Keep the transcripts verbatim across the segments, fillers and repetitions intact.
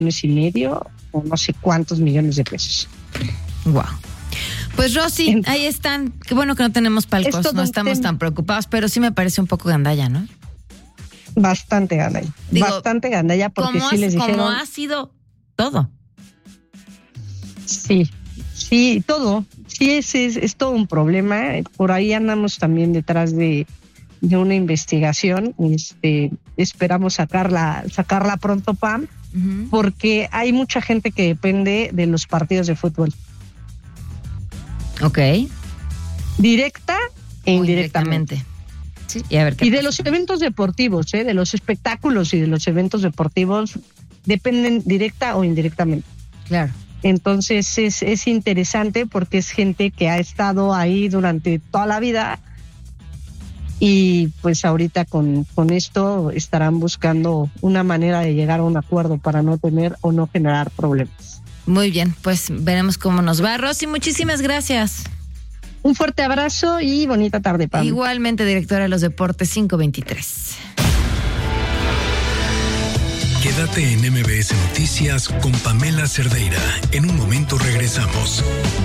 y medio o no sé cuántos millones de pesos. Wow. Pues Rosy, ahí están. Qué bueno que no tenemos palcos, no estamos ten... tan preocupados, pero sí me parece un poco gandalla, ¿no? Bastante gandalla. Digo, bastante gandalla porque sí les dijeron. Como ha sido todo. Sí, sí, todo. Sí, es, es, es todo un problema. Por ahí andamos también detrás de, de una investigación. Este, esperamos sacarla, sacarla pronto, Pam, uh-huh. porque hay mucha gente que depende de los partidos de fútbol. Ok. Directa e indirectamente. Sí, y a ver qué y pasa. De los eventos deportivos, ¿eh? de los espectáculos y de los eventos deportivos dependen directa o indirectamente. Claro. Entonces es, es interesante porque es gente que ha estado ahí durante toda la vida y pues ahorita con, con esto estarán buscando una manera de llegar a un acuerdo para no tener o no generar problemas. Muy bien, pues veremos cómo nos va. Rosy, muchísimas gracias. Un fuerte abrazo y bonita tarde, Pam. Igualmente, directora de los Deportes cinco veintitrés. Quédate en M B S Noticias con Pamela Cerdeira. En un momento regresamos.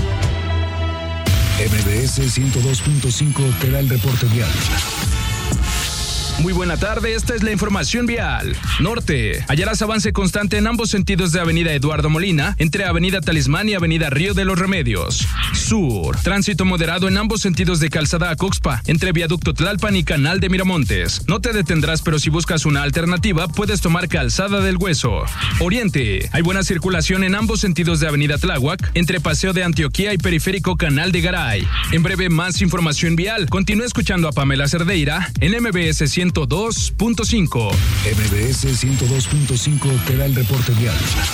M B S ciento dos punto cinco te da el reporte vial. Muy buena tarde, esta es la información vial. Norte, hallarás avance constante en ambos sentidos de Avenida Eduardo Molina, entre Avenida Talismán y Avenida Río de los Remedios. Sur, tránsito moderado en ambos sentidos de Calzada Acoxpa, entre Viaducto Tlalpan y Canal de Miramontes. No te detendrás, pero si buscas una alternativa, puedes tomar Calzada del Hueso. Oriente, hay buena circulación en ambos sentidos de Avenida Tláhuac, entre Paseo de Antioquía y Periférico Canal de Garay. En breve, más información vial. Continúa escuchando a Pamela Cerdeira en M B S ciento dos punto cinco. M B S ciento dos punto cinco te da el reporte vial.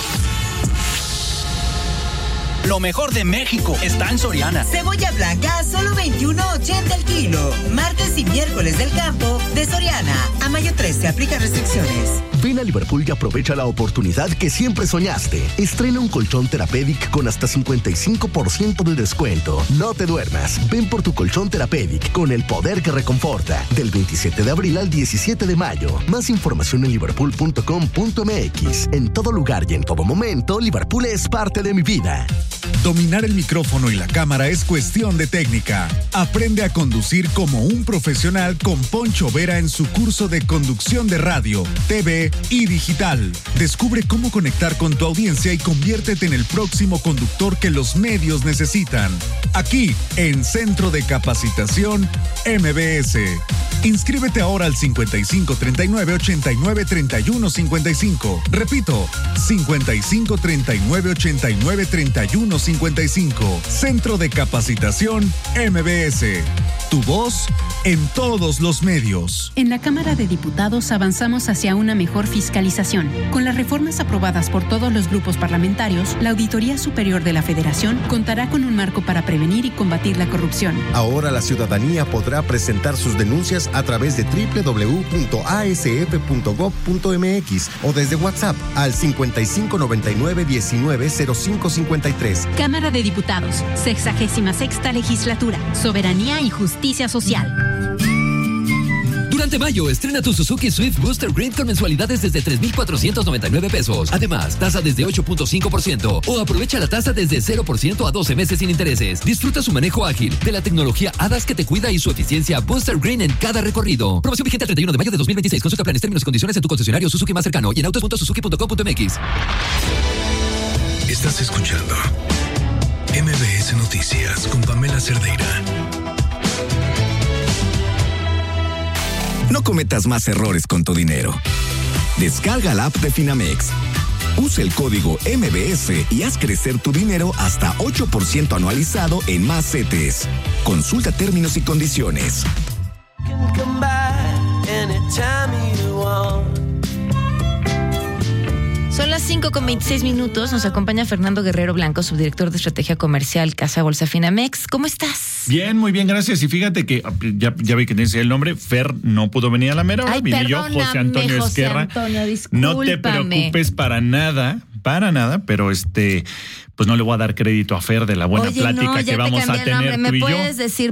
Lo mejor de México está en Soriana. Cebolla blanca a solo veintiuno ochenta el kilo. Martes y miércoles del campo de Soriana. A mayo trece aplica restricciones. Ven a Liverpool y aprovecha la oportunidad que siempre soñaste. Estrena un colchón Therapeutic con hasta cincuenta y cinco por ciento de descuento. No te duermas. Ven por tu colchón Therapeutic con el poder que reconforta. Del veintisiete de abril al diecisiete de mayo. Más información en liverpool punto com punto m x. En todo lugar y en todo momento, Liverpool es parte de mi vida. Dominar el micrófono y la cámara es cuestión de técnica. Aprende a conducir como un profesional con Poncho Vera en su curso de conducción de radio, T V y digital. Descubre cómo conectar con tu audiencia y conviértete en el próximo conductor que los medios necesitan. Aquí, en Centro de Capacitación M B S. Inscríbete ahora al cincuenta y cinco treinta y nueve ochenta y nueve treinta y uno cincuenta y cinco. Repito, cincuenta y cinco treinta y nueve ochenta y nueve treinta y uno cincuenta y cinco. Centro de Capacitación M B S. Tu voz en todos los medios. En la Cámara de Diputados avanzamos hacia una mejor fiscalización. Con las reformas aprobadas por todos los grupos parlamentarios, la Auditoría Superior de la Federación contará con un marco para prevenir y combatir la corrupción. Ahora la ciudadanía podrá presentar sus denuncias a través de doble u doble u doble u punto a s f punto gob punto m x o desde WhatsApp al cincuenta y cinco noventa y nueve diecinueve cero cinco cincuenta y tres. Cámara de Diputados, sexagésima sexta legislatura, soberanía y justicia social. Durante mayo, estrena tu Suzuki Swift Booster Green con mensualidades desde tres mil cuatrocientos noventa y nueve pesos. Además, tasa desde ocho punto cinco por ciento o aprovecha la tasa desde cero por ciento a doce meses sin intereses. Disfruta su manejo ágil, de la tecnología A D A S que te cuida y su eficiencia Booster Green en cada recorrido. Promoción vigente el treinta y uno de mayo de dos mil veintiséis. Consulta planes, términos y condiciones en tu concesionario Suzuki más cercano y en autos punto suzuki punto com punto m x. Estás escuchando M B S Noticias con Pamela Cerdeira. No cometas más errores con tu dinero. Descarga la app de Finamex. Usa el código M B S y haz crecer tu dinero hasta ocho por ciento anualizado en más C T S. Consulta términos y condiciones. Son las cinco con veintiséis minutos. Nos acompaña Fernando Guerrero Blanco, subdirector de Estrategia Comercial Casa Bolsa Finamex. ¿Cómo estás? Bien, muy bien, gracias. Y fíjate que ya, ya vi que tienes el nombre. Fer no pudo venir a la mera hora. Ay, Vine yo, José Antonio José Esquerra. Antonio, no te preocupes para nada. para nada, pero este, pues no le voy a dar crédito a Fer de la buena Oye, plática no, que vamos a tener ¿Me tú y yo. puedes decir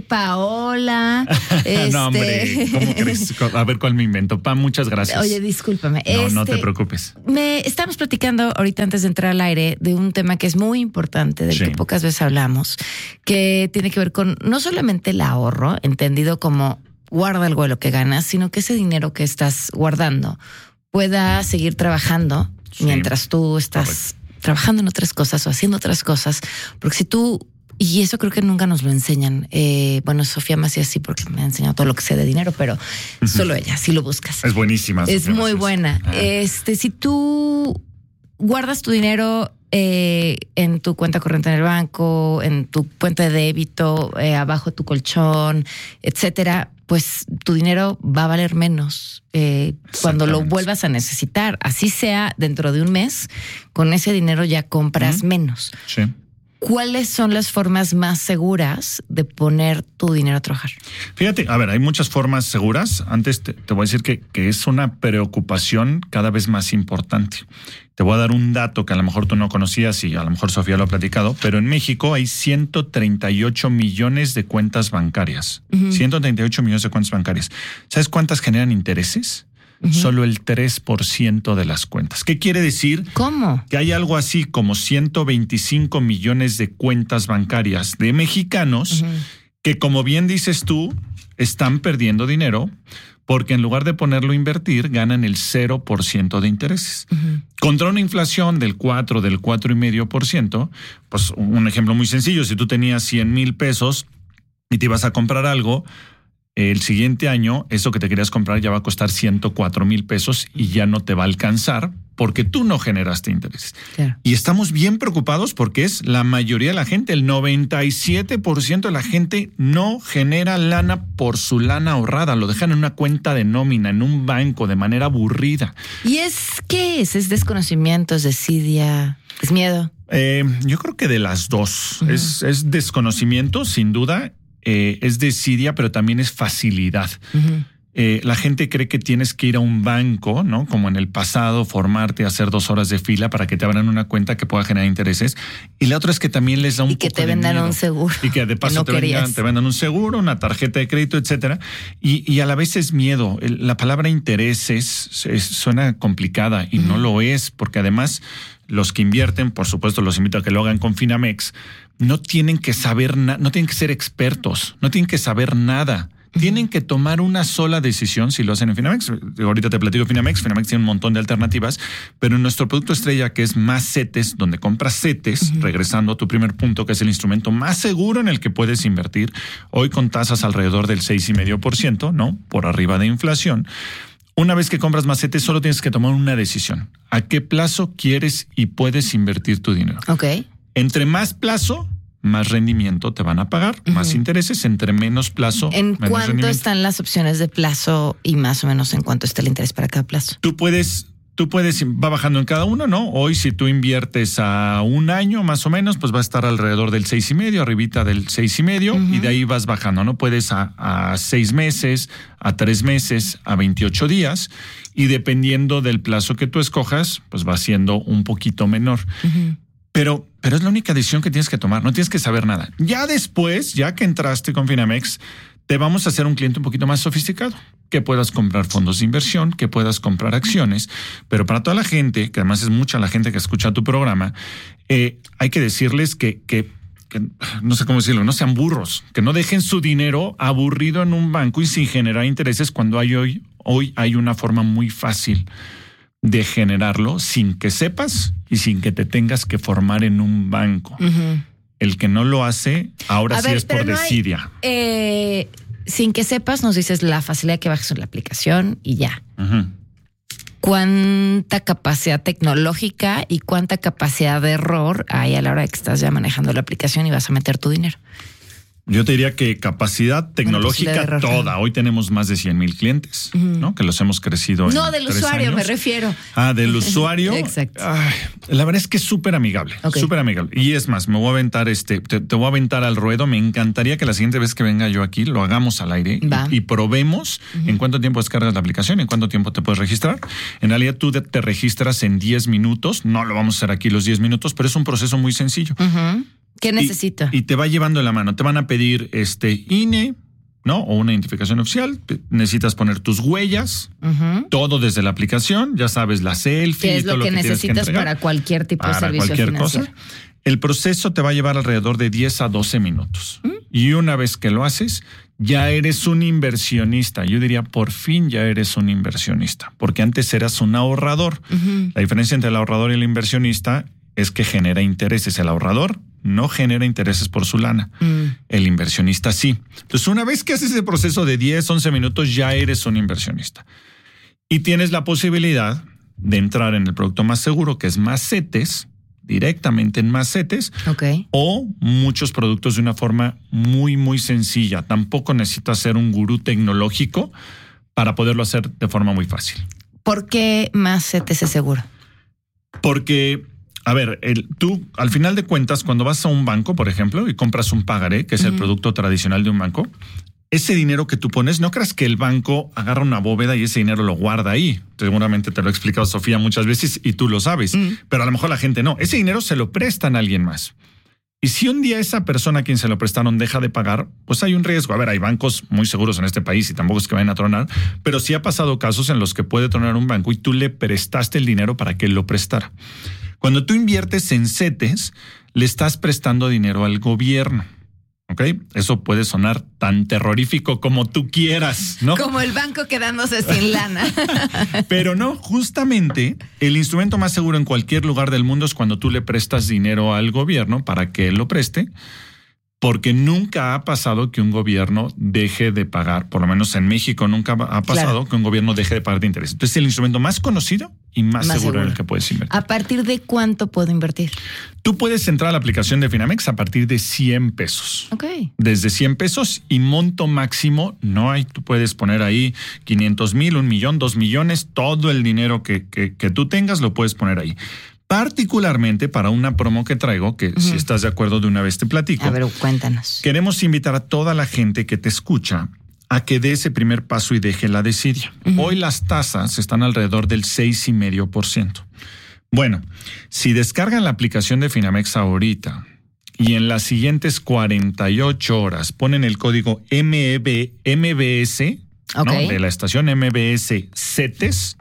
Paola? este... No, hombre, ¿cómo crees? A ver cuál me invento. Pa, muchas gracias. Oye, discúlpame. No, este, no te preocupes. Me estamos platicando ahorita antes de entrar al aire de un tema que es muy importante, del Sí. que pocas veces hablamos, que tiene que ver con no solamente el ahorro, entendido como guarda algo de lo que ganas, sino que ese dinero que estás guardando pueda seguir trabajando sí. mientras tú estás Correcto. trabajando en otras cosas o haciendo otras cosas. Porque si tú, y eso creo que nunca nos lo enseñan, eh, bueno, Sofía Macías sí, porque me ha enseñado todo lo que sé de dinero, pero uh-huh. solo ella, si lo buscas. Es buenísima. Es Sofía muy Macías. buena. Ah. Este, si tú guardas tu dinero eh, en tu cuenta corriente en el banco, en tu cuenta de débito, eh, abajo de tu colchón, etcétera, pues tu dinero va a valer menos eh, cuando lo vuelvas a necesitar. Así sea dentro de un mes, con ese dinero ya compras uh-huh. menos. Sí. ¿Cuáles son las formas más seguras de poner tu dinero a trabajar? Fíjate, a ver, hay muchas formas seguras. Antes te, te voy a decir que, que es una preocupación cada vez más importante. Te voy a dar un dato que a lo mejor tú no conocías y a lo mejor Sofía lo ha platicado, pero en México hay ciento treinta y ocho millones de cuentas bancarias. Uh-huh. ciento treinta y ocho millones de cuentas bancarias. ¿Sabes cuántas generan intereses? Uh-huh. Solo el tres por ciento de las cuentas. ¿Qué quiere decir? ¿Cómo? Que hay algo así como ciento veinticinco millones de cuentas bancarias de mexicanos uh-huh. que, como bien dices tú, están perdiendo dinero porque en lugar de ponerlo a invertir, ganan el cero por ciento de intereses. Uh-huh. Contra una inflación del cuatro, del cuatro coma cinco por ciento, pues un ejemplo muy sencillo, si tú tenías cien mil pesos y te ibas a comprar algo, el siguiente año, eso que te querías comprar ya va a costar ciento cuatro mil pesos y ya no te va a alcanzar porque tú no generaste intereses. Claro. Y estamos bien preocupados porque es la mayoría de la gente, el noventa y siete por ciento de la gente no genera lana por su lana ahorrada, lo dejan en una cuenta de nómina, en un banco, de manera aburrida. ¿Y es qué es? ¿Es desconocimiento, es desidia, es miedo? Eh, yo creo que de las dos. Uh-huh. Es, es desconocimiento, sin duda. Eh, es desidia, pero también es facilidad. Uh-huh. Eh, la gente cree que tienes que ir a un banco, ¿no? Como en el pasado, formarte, hacer dos horas de fila para que te abran una cuenta que pueda generar intereses. Y la otra es que también les da un y que poco te vendan de un seguro. Y que de paso que no te, vendan, te vendan un seguro, una tarjeta de crédito, etcétera. Y, y a la vez es miedo. El, la palabra intereses es, suena complicada y uh-huh. no lo es, porque además los que invierten, por supuesto, los invito a que lo hagan con Finamex, no tienen que saber nada, no tienen que ser expertos, no tienen que saber nada. Uh-huh. Tienen que tomar una sola decisión si lo hacen en Finamex. Ahorita te platico Finamex. Finamex tiene un montón de alternativas, pero en nuestro producto estrella, que es Más CETES, donde compras CETES, uh-huh. regresando a tu primer punto, que es el instrumento más seguro en el que puedes invertir, hoy con tasas alrededor del seis coma cinco por ciento, ¿no? Por arriba de inflación. Una vez que compras Más CETES, solo tienes que tomar una decisión. ¿A qué plazo quieres y puedes invertir tu dinero? Ok. Entre más plazo, más rendimiento te van a pagar, uh-huh. más intereses. Entre menos plazo, ¿En menos cuánto rendimiento. Están las opciones de plazo y más o menos en cuánto está el interés para cada plazo? Tú puedes, tú puedes, va bajando en cada uno, ¿no? Hoy, si tú inviertes a un año más o menos, pues va a estar alrededor del seis y medio, arribita del seis y medio, uh-huh. y de ahí vas bajando, ¿no? Puedes a, a seis meses, a tres meses, a veintiocho días, y dependiendo del plazo que tú escojas, pues va siendo un poquito menor. Uh-huh. Pero, pero es la única decisión que tienes que tomar, no tienes que saber nada. Ya después, ya que entraste con Finamex, te vamos a hacer un cliente un poquito más sofisticado, que puedas comprar fondos de inversión, que puedas comprar acciones, pero para toda la gente, que además es mucha la gente que escucha tu programa, eh, hay que decirles que, que, que, no sé cómo decirlo, no sean burros, que no dejen su dinero aburrido en un banco y sin generar intereses cuando hay hoy, hoy hay una forma muy fácil de generarlo sin que sepas y sin que te tengas que formar en un banco. Uh-huh. El que no lo hace, ahora A sí ver, es por no desidia. Hay, eh, sin que sepas, nos dices la facilidad que bajes en la aplicación y ya. Uh-huh. ¿Cuánta capacidad tecnológica y cuánta capacidad de error hay a la hora de que estás ya manejando la aplicación y vas a meter tu dinero? Yo te diría que capacidad tecnológica bueno, pues toda. Hoy tenemos más de cien mil clientes, uh-huh. ¿no? Que los hemos crecido. No, en del tres usuario años. me refiero. Ah, del usuario. Exacto. Ay, la verdad es que es súper amigable. Okay. Súper amigable. Y es más, me voy a aventar este, te, te voy a aventar al ruedo. Me encantaría que la siguiente vez que venga yo aquí lo hagamos al aire y, y probemos uh-huh. en cuánto tiempo descargas la aplicación, en cuánto tiempo te puedes registrar. En realidad tú te registras en diez minutos. No lo vamos a hacer aquí los diez minutos, pero es un proceso muy sencillo. Uh-huh. ¿Qué necesita? Y, y te va llevando de la mano. Te van a pedir este I N E, ¿no? O una identificación oficial. Necesitas poner tus huellas, uh-huh. todo desde la aplicación. Ya sabes, la selfie. ¿Qué es y todo lo que, lo que necesitas que para cualquier tipo para de servicio cualquier financiero? cosa. El proceso te va a llevar alrededor de diez a doce minutos. ¿Mm? Y una vez que lo haces, ya eres un inversionista. Yo diría, por fin ya eres un inversionista. Porque antes eras un ahorrador. Uh-huh. La diferencia entre el ahorrador y el inversionista es que genera intereses. El ahorrador no genera intereses por su lana. Mm. El inversionista sí. Entonces, una vez que haces ese proceso de diez, once minutos, ya eres un inversionista. Y tienes la posibilidad de entrar en el producto más seguro, que es Macetes, directamente en Macetes, okay. o muchos productos de una forma muy, muy sencilla. Tampoco necesitas ser un gurú tecnológico para poderlo hacer de forma muy fácil. ¿Por qué Macetes es seguro? Porque... A ver, el, tú, al final de cuentas, cuando vas a un banco, por ejemplo, y compras un pagaré, que es uh-huh. el producto tradicional de un banco, ese dinero que tú pones, no creas que el banco agarra una bóveda y ese dinero lo guarda ahí. Seguramente te lo ha explicado Sofía muchas veces y tú lo sabes, uh-huh. pero a lo mejor la gente no. Ese dinero se lo prestan a alguien más. Y si un día esa persona a quien se lo prestaron deja de pagar, pues hay un riesgo. A ver, hay bancos muy seguros en este país y tampoco es que vayan a tronar, pero sí ha pasado casos en los que puede tronar un banco y tú le prestaste el dinero para que él lo prestara. Cuando tú inviertes en CETES, le estás prestando dinero al gobierno, ¿ok? Eso puede sonar tan terrorífico como tú quieras, ¿no? Como el banco quedándose sin lana. Pero no, justamente el instrumento más seguro en cualquier lugar del mundo es cuando tú le prestas dinero al gobierno para que él lo preste, porque nunca ha pasado que un gobierno deje de pagar, por lo menos en México nunca ha pasado claro. que un gobierno deje de pagar de interés. Entonces es el instrumento más conocido y más, más seguro, seguro en el que puedes invertir. ¿A partir de cuánto puedo invertir? Tú puedes entrar a la aplicación de Finamex a partir de cien pesos. Ok. Desde cien pesos y monto máximo no hay. Tú puedes poner ahí quinientos mil, un millón, dos millones, todo el dinero que, que, que tú tengas lo puedes poner ahí. Particularmente para una promo que traigo, que uh-huh. si estás de acuerdo de una vez te platico. A ver, cuéntanos. Queremos invitar a toda la gente que te escucha a que dé ese primer paso y deje la desidia. Uh-huh. Hoy las tasas están alrededor del seis coma cinco por ciento. Bueno, si descargan la aplicación de Finamex ahorita y en las siguientes cuarenta y ocho horas ponen el código M B, M B S, okay. ¿no? de la estación M B S CETES,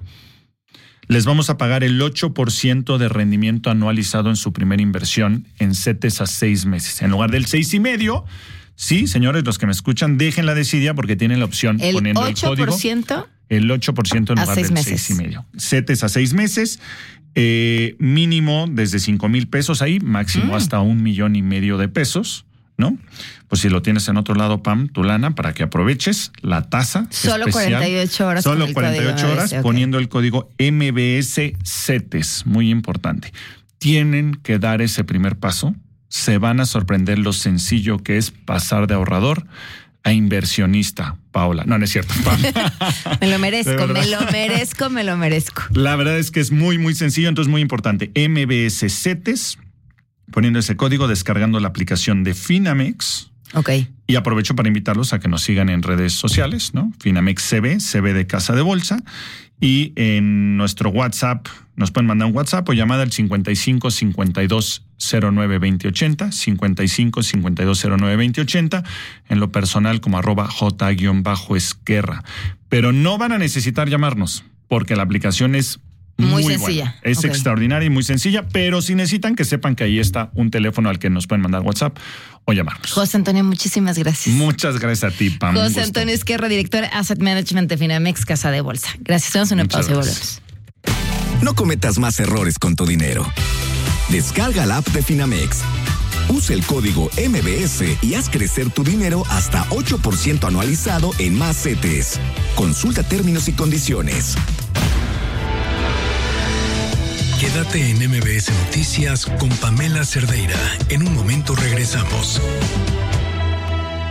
les vamos a pagar el ocho por ciento de rendimiento anualizado en su primera inversión en CETES a seis meses. En lugar del seis y medio, sí, señores, los que me escuchan, dejen la desidia porque tienen la opción el poniendo ocho por ciento el código. El ocho por ciento en lugar del seis y medio. CETES a seis meses, eh, mínimo desde cinco mil pesos ahí, máximo mm. hasta un millón y medio de pesos, ¿no? Pues si lo tienes en otro lado, Pam, tu lana, para que aproveches la tasa Solo especial, cuarenta y ocho horas. Solo cuarenta y ocho horas okay. poniendo el código M B S CETES, muy importante. Tienen que dar ese primer paso. Se van a sorprender lo sencillo que es pasar de ahorrador a inversionista, Paola. No, no es cierto, Pam. Me lo merezco, me lo merezco, me lo merezco. La verdad es que es muy, muy sencillo, entonces muy importante. M B S CETES, poniendo ese código, descargando la aplicación de Finamex. Ok. Y aprovecho para invitarlos a que nos sigan en redes sociales, ¿no? Finamex C B, C B de Casa de Bolsa. Y en nuestro WhatsApp, nos pueden mandar un WhatsApp o llamada al cincuenta y cinco, cincuenta y dos, cero nueve, veinte, ochenta, cincuenta y cinco, cincuenta y dos, cero nueve, veinte, ochenta, en lo personal como arroba J-Esquerra. Pero no van a necesitar llamarnos, porque la aplicación es Muy, muy sencilla. Buena. Es okay. extraordinaria y muy sencilla, pero si necesitan que sepan que ahí está un teléfono al que nos pueden mandar WhatsApp o llamarnos. José Antonio, muchísimas gracias. Muchas gracias a ti, Pam. José Antonio Esquerra, director Asset Management de Finamex Casa de Bolsa. Gracias. Hacemos una pausa y volvemos. No cometas más errores con tu dinero. Descarga la app de Finamex. Usa el código M B S y haz crecer tu dinero hasta ocho por ciento anualizado en más CETES. Consulta términos y condiciones. Quédate en M B S Noticias con Pamela Cerdeira. En un momento regresamos.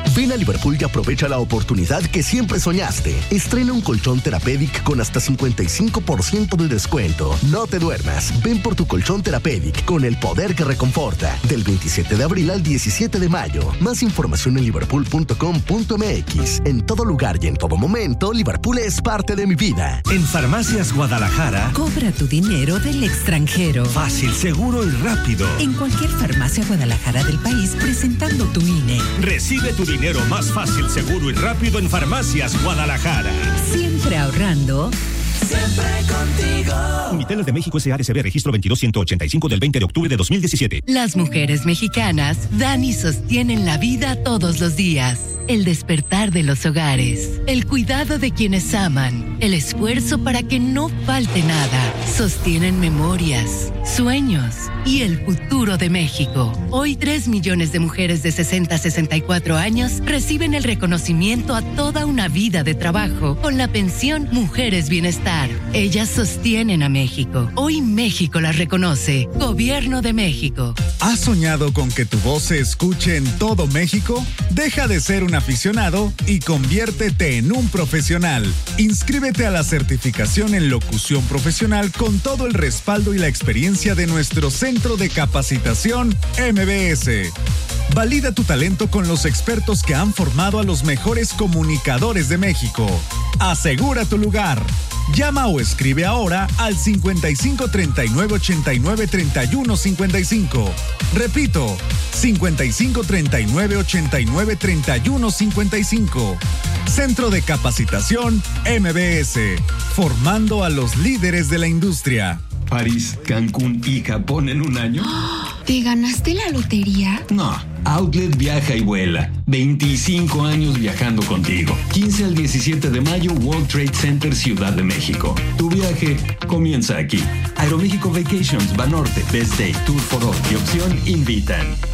Ven a Liverpool y aprovecha la oportunidad que siempre soñaste. Estrena un colchón Therapeutic con hasta cincuenta y cinco por ciento de descuento. No te duermas. Ven por tu colchón Therapeutic con el poder que reconforta. Del veintisiete de abril al diecisiete de mayo. Más información en liverpool punto com punto m x. En todo lugar y en todo momento, Liverpool es parte de mi vida. En Farmacias Guadalajara, cobra tu dinero del extranjero. Fácil, seguro y rápido. En cualquier farmacia Guadalajara del país, presentando tu I N E. Recibe tu dinero más fácil, seguro y rápido en Farmacias Guadalajara. Siempre ahorrando. Siempre contigo. Unitel de México S A R C B, registro veintidós ciento ochenta y cinco del veinte de octubre de dos mil diecisiete. Las mujeres mexicanas dan y sostienen la vida todos los días. El despertar de los hogares, el cuidado de quienes aman, el esfuerzo para que no falte nada. Sostienen memorias, sueños y el futuro de México. Hoy tres millones de mujeres de sesenta a sesenta y cuatro años reciben el reconocimiento a toda una vida de trabajo con la pensión Mujeres Bienestar. Ellas sostienen a México. Hoy México las reconoce. Gobierno de México. ¿Has soñado con que tu voz se escuche en todo México? Deja de ser un aficionado y conviértete en un profesional. Inscríbete a la certificación en locución profesional con todo el respaldo y la experiencia de nuestro Centro de Capacitación M B S. Valida tu talento con los expertos que han formado a los mejores comunicadores de México. Asegura tu lugar. Llama o escribe ahora al cincuenta y cinco treinta y nueve ochenta y nueve treinta y uno cincuenta y cinco. Repito, cincuenta y cinco treinta y nueve ochenta y nueve treinta y uno cincuenta y cinco. Centro de Capacitación M B S, formando a los líderes de la industria. París, Cancún y Japón en un año. ¿Te ganaste la lotería? No, Outlet viaja y vuela. veinticinco años viajando contigo. quince al diecisiete de mayo, World Trade Center, Ciudad de México. Tu viaje comienza aquí. Aeroméxico Vacations, Banorte, Best Day, Tour for All y Opción invitan.